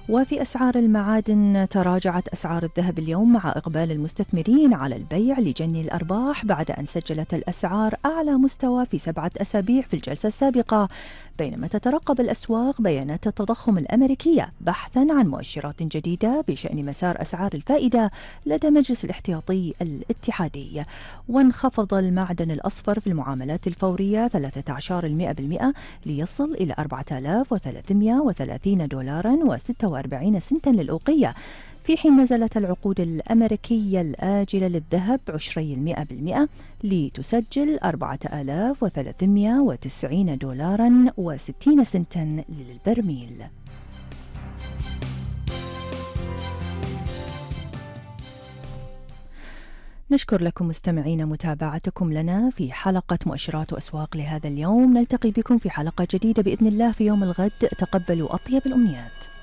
وفي أسعار المعادن تراجعت أسعار الذهب اليوم مع إقبال المستثمرين على البيع لجني الأرباح بعد أن سجلت الأسعار أعلى مستوى في 7 أسابيع في الجلسة السابقة، بينما تترقب الأسواق بيانات التضخم الأمريكية بحثا عن مؤشرات جديدة بشأن مسار أسعار الفائدة لدى مجلس الاحتياطي الاتحادي. وانخفض المعدن الأصفر في المعاملات الفورية 13% ليصل إلى 4330 دولارا و46 سنتا للأوقية، في حين نزلت العقود الأمريكية الآجلة للذهب 20% لتسجل 4390 دولارا و60 سنتا للبرميل. نشكر لكم مستمعين متابعتكم لنا في حلقة مؤشرات وأسواق لهذا اليوم. نلتقي بكم في حلقة جديدة بإذن الله في يوم الغد. تقبلوا أطيب الأمنيات.